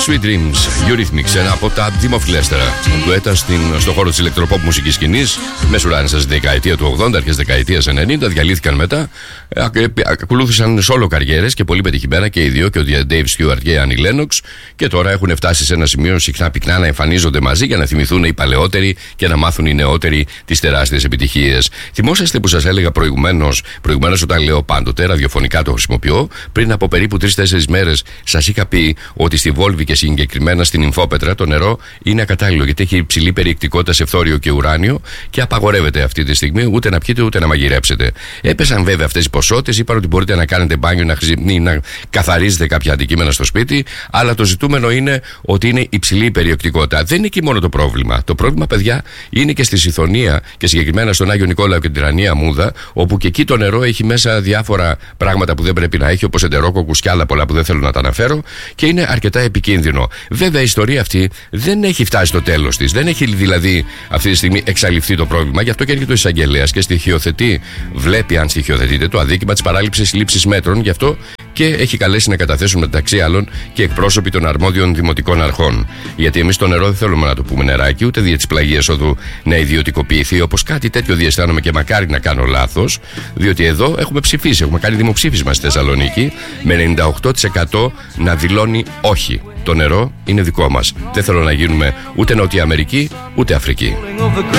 Sweet Dreams, Eurythmics, ένα από τα δημοφιλέστερα ντουέτα στον χώρο της ηλεκτροπόπ μουσικής σκηνής. Μεσουράνησαν στη δεκαετία του 80, αρχές δεκαετίας 90, διαλύθηκαν μετά. Ακολούθησαν σόλο καριέρες και πολύ πετυχημένα και οι δύο, και ο Dave Stewart και η Annie Lennox. Και τώρα έχουν φτάσει σε ένα σημείο συχνά πυκνά να εμφανίζονται μαζί για να θυμηθούν οι παλαιότεροι και να μάθουν οι νεότεροι τις τεράστιες επιτυχίες. Θυμόσαστε που σας έλεγα προηγουμένως, όταν λέω πάντοτε, ραδιοφωνικά το χρησιμοποιώ, πριν από περίπου 3-4 μέρες σας είχα πει ότι στη Βόλβη και συγκεκριμένα στην Ινφόπετρα το νερό είναι ακατάλληλο γιατί έχει υψηλή περιεκτικότητα σε φθόριο και ουράνιο και απαγορεύεται αυτή τη στιγμή ούτε να πιείτε ούτε να μαγειρέψετε. Έπεσαν βέβαια αυτές οι ποσότητες, είπαν ότι μπορείτε να κάνετε μπάνιο ή να καθαρίζετε κάποια αντικείμενα στο σπίτι, αλλά το ζητούμενο είναι ότι είναι υψηλή περιεκτικότητα. Δεν είναι εκεί μόνο το πρόβλημα. Το πρόβλημα, παιδιά, είναι και στη Σιθωνία και συγκεκριμένα στον Άγιο Νικόλαο και την Τυραννία Μούδα, όπου και εκεί το νερό έχει μέσα διάφορα πράγματα που δεν πρέπει να έχει, όπως εντερόκοκκους και άλλα πολλά που δεν θέλω να τα αναφέρω, και είναι αρκετά επικίνδυνο. Βέβαια, η ιστορία αυτή δεν έχει φτάσει στο τέλος της. Δεν έχει δηλαδή αυτή τη στιγμή εξαλειφθεί το πρόβλημα. Γι' αυτό και έρχεται ο εισαγγελέας και στοιχειοθετεί, βλέπει αν στοιχειοθετείται το αδίκημα της παράληψης λήψης μέτρων. Γι' αυτό και έχει καλέσει να καταθέσουν μεταξύ άλλων και εκπρόσωποι των αρμόδιων δημοτικών αρχών. Γιατί εμείς το νερό δεν θέλουμε να το πούμε νεράκι, ούτε δια της πλαγίας οδού να ιδιωτικοποιηθεί, όπως κάτι τέτοιο διαισθάνομαι και μακάρι να κάνω λάθος, διότι εδώ έχουμε ψηφίσει, έχουμε κάνει δημοψήφισμα στη Θεσσαλονίκη με 98% να δηλώνει όχι. Το νερό είναι δικό μας. Δεν θέλω να γίνουμε ούτε Νότια Αμερική ούτε Αφρική.